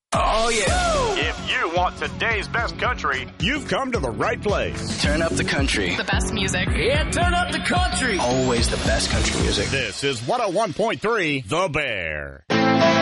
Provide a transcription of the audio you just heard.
Oh, yeah. If you want today's best country, you've come to the right place. Turn up the country. The best music. Yeah, turn up the country. Always the best country music. This is 101.3 The Bear.